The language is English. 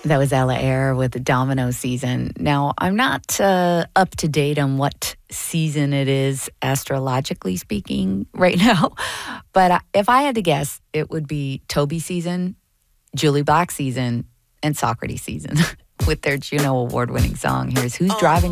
That was Ella Eyre with the Domino season. Now, I'm not up to date on what season it is, astrologically speaking, right now. But if I had to guess, it would be Toby season, Julie Black season, and Socrates season with their Juno Award-winning song. Here's Who's Driving